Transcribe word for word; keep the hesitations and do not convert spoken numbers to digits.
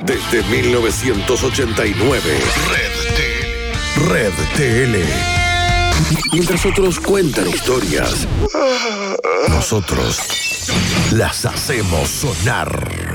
desde mil novecientos ochenta y nueve. Red T L. Red T L. Mientras otros cuentan historias, nosotros las hacemos sonar.